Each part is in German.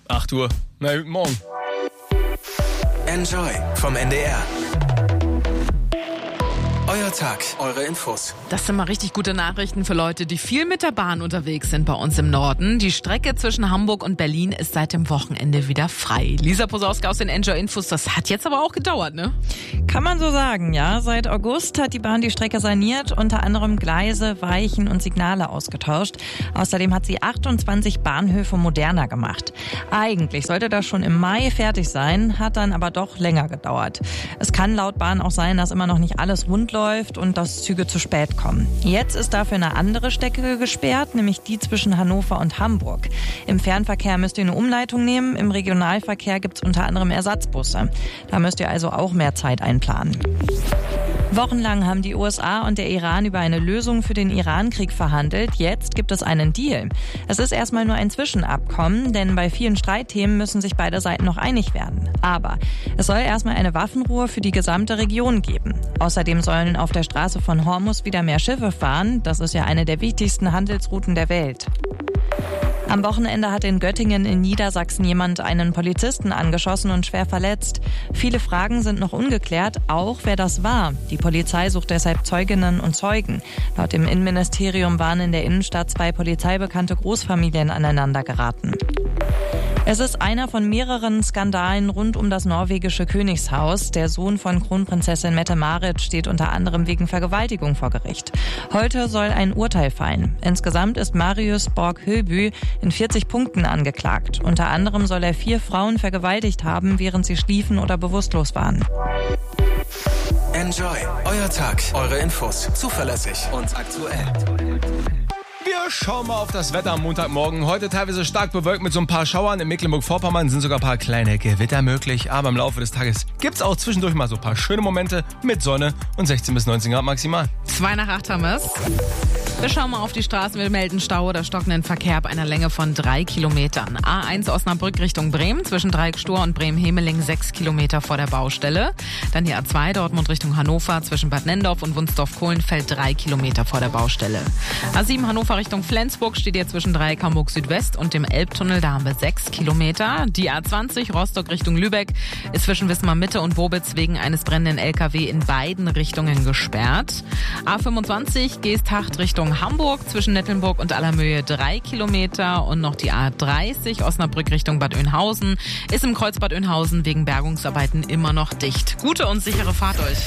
8 Uhr. Na, guten Morgen. Enjoy vom NDR. Euer Tag, eure Infos. Das sind mal richtig gute Nachrichten für Leute, die viel mit der Bahn unterwegs sind bei uns im Norden. Die Strecke zwischen Hamburg und Berlin ist seit dem Wochenende wieder frei. Lisa Posauska aus den Enjoy Infos, das hat jetzt aber auch gedauert, ne? Kann man so sagen, ja. Seit August hat die Bahn die Strecke saniert, unter anderem Gleise, Weichen und Signale ausgetauscht. Außerdem hat sie 28 Bahnhöfe moderner gemacht. Eigentlich sollte das schon im Mai fertig sein, hat dann aber doch länger gedauert. Es kann laut Bahn auch sein, dass immer noch nicht alles rund läuft und dass Züge zu spät kommen. Jetzt ist dafür eine andere Strecke gesperrt, nämlich die zwischen Hannover und Hamburg. Im Fernverkehr müsst ihr eine Umleitung nehmen, im Regionalverkehr gibt's unter anderem Ersatzbusse. Da müsst ihr also auch mehr Zeit einplanen. Wochenlang haben die USA und der Iran über eine Lösung für den Iran-Krieg verhandelt. Jetzt gibt es einen Deal. Es ist erstmal nur ein Zwischenabkommen, denn bei vielen Streitthemen müssen sich beide Seiten noch einig werden. Aber es soll erstmal eine Waffenruhe für die gesamte Region geben. Außerdem sollen auf der Straße von Hormuz wieder mehr Schiffe fahren. Das ist ja eine der wichtigsten Handelsrouten der Welt. Am Wochenende hat in Göttingen in Niedersachsen jemand einen Polizisten angeschossen und schwer verletzt. Viele Fragen sind noch ungeklärt, auch wer das war. Die Polizei sucht deshalb Zeuginnen und Zeugen. Laut dem Innenministerium waren in der Innenstadt 2 polizeibekannte Großfamilien aneinander geraten. Es ist einer von mehreren Skandalen rund um das norwegische Königshaus. Der Sohn von Kronprinzessin Mette-Marit steht unter anderem wegen Vergewaltigung vor Gericht. Heute soll ein Urteil fallen. Insgesamt ist Marius Borg-Høby in 40 Punkten angeklagt. Unter anderem soll er 4 Frauen vergewaltigt haben, während sie schliefen oder bewusstlos waren. Enjoy, euer Tag, eure Infos. Zuverlässig und aktuell. Wir schauen mal auf das Wetter am Montagmorgen. Heute teilweise stark bewölkt mit so ein paar Schauern. In Mecklenburg-Vorpommern sind sogar ein paar kleine Gewitter möglich. Aber im Laufe des Tages gibt's auch zwischendurch mal so ein paar schöne Momente mit Sonne und 16 bis 19 Grad maximal. 2 nach 8 haben wir's. Wir schauen mal auf die Straßen. Wir melden Stau oder stockenden Verkehr ab einer Länge von 3 Kilometern. A1 Osnabrück Richtung Bremen, zwischen Dreieck-Stur und Bremen-Hemeling 6 Kilometer vor der Baustelle. Dann die A2 Dortmund Richtung Hannover, zwischen Bad Nendorf und Wunsdorf-Kohlenfeld 3 Kilometer vor der Baustelle. A7 Hannover Richtung Flensburg steht jetzt zwischen Dreieck Hamburg Südwest und dem Elbtunnel, da haben wir 6 Kilometer. Die A20 Rostock Richtung Lübeck ist zwischen Wismar Mitte und Wobitz wegen eines brennenden LKW in beiden Richtungen gesperrt. A25 Geesthacht Richtung Hamburg, zwischen Nettelnburg und Allermöhe 3 Kilometer. Und noch die A30 Osnabrück Richtung Bad Oeynhausen ist im Kreuz Bad Oeynhausen wegen Bergungsarbeiten immer noch dicht. Gute und sichere Fahrt euch.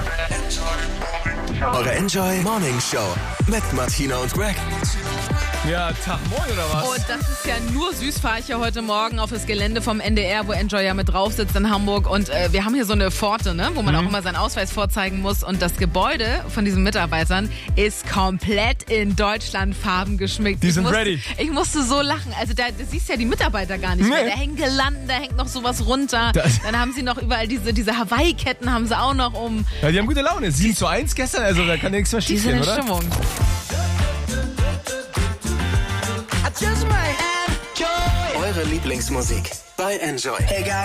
Eure Enjoy Morning Show mit Martina und Greg. Ja, Tag, moin oder was? Und das ist ja nur süß, fahre ich ja heute Morgen auf das Gelände vom NDR, wo Enjoy ja mit drauf sitzt in Hamburg. Und wir haben hier so eine Pforte, ne, wo man auch immer seinen Ausweis vorzeigen muss. Und das Gebäude von diesen Mitarbeitern ist komplett in Deutschland Farben geschmückt. Die sind ready. Ich musste so lachen. Also da siehst du ja die Mitarbeiter gar nicht mehr. Da hängen Girlanden, da hängt noch sowas runter. Dann haben sie noch überall diese Hawaii-Ketten haben sie auch noch um. Ja, die haben gute Laune. 7:1 gestern, also da kann nichts mehr schief gehen, oder? Die sind in Stimmung. Eure Lieblingsmusik bei Enjoy.